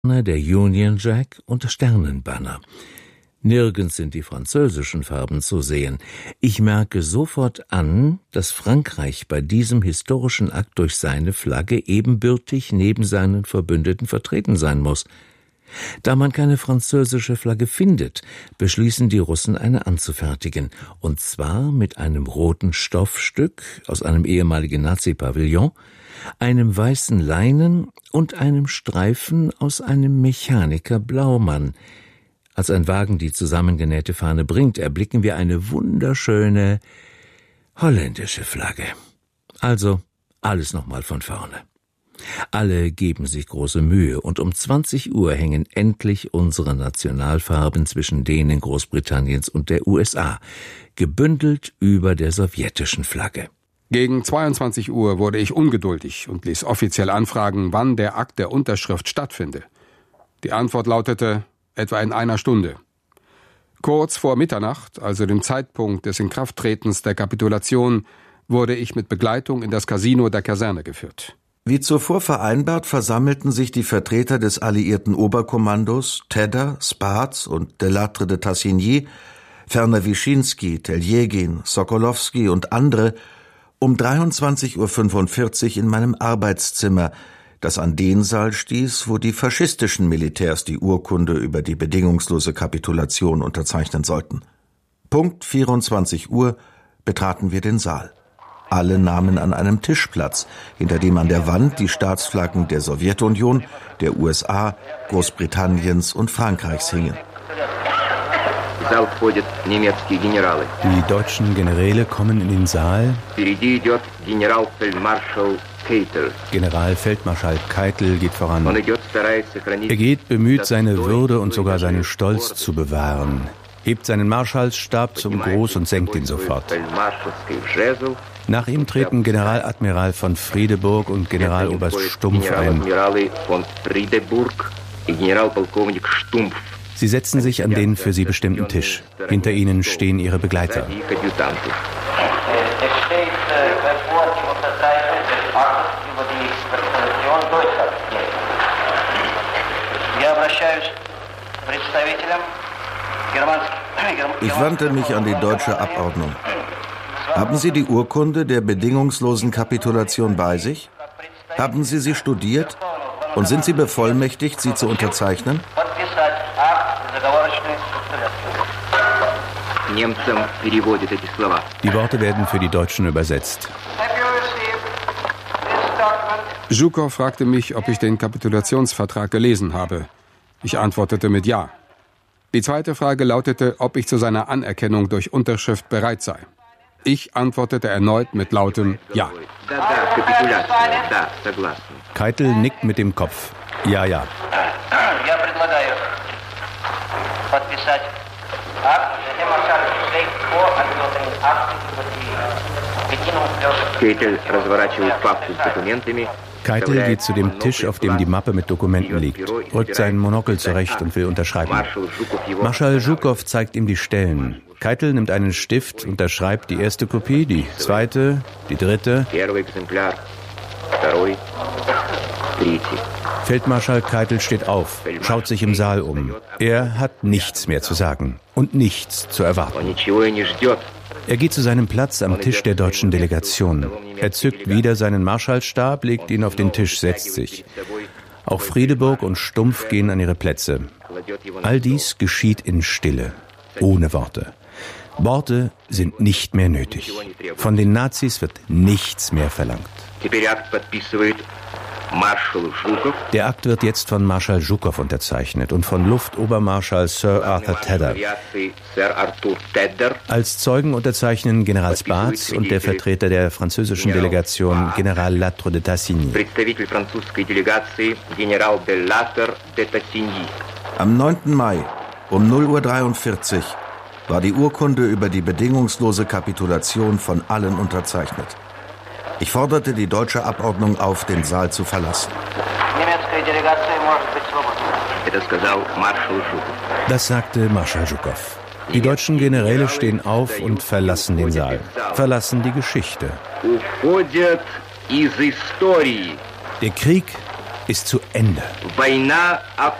der Union Jack und Sternenbanner. Nirgends sind die französischen Farben zu sehen. Ich merke sofort an, dass Frankreich bei diesem historischen Akt durch seine Flagge ebenbürtig neben seinen Verbündeten vertreten sein muss. Da man keine französische Flagge findet, beschließen die Russen, eine anzufertigen, und zwar mit einem roten Stoffstück aus einem ehemaligen Nazi-Pavillon, einem weißen Leinen und einem Streifen aus einem Mechaniker-Blaumann. Als ein Wagen die zusammengenähte Fahne bringt, erblicken wir eine wunderschöne holländische Flagge. Also alles nochmal von vorne. Alle geben sich große Mühe, und um 20 Uhr hängen endlich unsere Nationalfarben zwischen denen Großbritanniens und der USA, gebündelt über der sowjetischen Flagge. Gegen 22 Uhr wurde ich ungeduldig und ließ offiziell anfragen, wann der Akt der Unterschrift stattfinde. Die Antwort lautete, etwa in einer Stunde. Kurz vor Mitternacht, also dem Zeitpunkt des Inkrafttretens der Kapitulation, wurde ich mit Begleitung in das Casino der Kaserne geführt. Wie zuvor vereinbart, versammelten sich die Vertreter des alliierten Oberkommandos, Tedder, Spaatz und Delattre de Tassigny, ferner Wyszynski, Teljegin, Sokolowski und andere, um 23:45 Uhr in meinem Arbeitszimmer, das an den Saal stieß, wo die faschistischen Militärs die Urkunde über die bedingungslose Kapitulation unterzeichnen sollten. Punkt 24 Uhr betraten wir den Saal. Alle nahmen an einem Tisch Platz, hinter dem an der Wand die Staatsflaggen der Sowjetunion, der USA, Großbritanniens und Frankreichs hingen. Die deutschen Generäle kommen in den Saal. Generalfeldmarschall Keitel geht voran. Er geht bemüht, seine Würde und sogar seinen Stolz zu bewahren, hebt seinen Marschallsstab zum Gruß und senkt ihn sofort. Nach ihm treten Generaladmiral von Friedeburg und Generaloberst Stumpf ein. Sie setzen sich an den für sie bestimmten Tisch. Hinter ihnen stehen ihre Begleiter. Ich wandte mich an die deutsche Abordnung. Haben Sie die Urkunde der bedingungslosen Kapitulation bei sich? Haben Sie sie studiert? Und sind Sie bevollmächtigt, sie zu unterzeichnen? Die Worte werden für die Deutschen übersetzt. Zhukov fragte mich, ob ich den Kapitulationsvertrag gelesen habe. Ich antwortete mit Ja. Die zweite Frage lautete, ob ich zu seiner Anerkennung durch Unterschrift bereit sei. Ich antwortete erneut mit lautem Ja. Keitel nickt mit dem Kopf. Ja, ja. Keitel geht zu dem Tisch, auf dem die Mappe mit Dokumenten liegt, rückt seinen Monokel zurecht und will unterschreiben. Marschall Zhukov zeigt ihm die Stellen. Keitel nimmt einen Stift, unterschreibt die erste Kopie, die zweite, die dritte. Feldmarschall Keitel steht auf, schaut sich im Saal um. Er hat nichts mehr zu sagen und nichts zu erwarten. Er geht zu seinem Platz am Tisch der deutschen Delegation. Er zückt wieder seinen Marschallstab, legt ihn auf den Tisch, setzt sich. Auch Friedeburg und Stumpf gehen an ihre Plätze. All dies geschieht in Stille, ohne Worte. Worte sind nicht mehr nötig. Von den Nazis wird nichts mehr verlangt. Der Akt wird jetzt von Marschall Zhukov unterzeichnet und von Luftobermarschall Sir Arthur Tedder. Als Zeugen unterzeichnen General Spaatz und der Vertreter der französischen Delegation General Delattre de Tassigny. Am 9. Mai um 0:43 Uhr war die Urkunde über die bedingungslose Kapitulation von allen unterzeichnet. Ich forderte die deutsche Abordnung auf, den Saal zu verlassen. Das sagte Marschall Zhukov. Die deutschen Generäle stehen auf und verlassen den Saal, verlassen die Geschichte. Der Krieg ist zu Ende.